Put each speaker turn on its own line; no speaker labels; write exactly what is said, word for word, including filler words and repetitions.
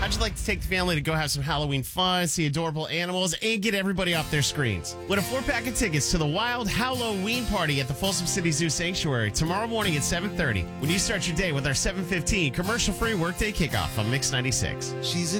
How'd you like to take the family to go have some Halloween fun, see adorable animals, and get everybody off their screens? Win a four-pack of tickets to the Wild Halloween Party at the Folsom City Zoo Sanctuary tomorrow morning at seven thirty when you start your day with our seven fifteen commercial-free workday kickoff on Mix ninety-six.
She's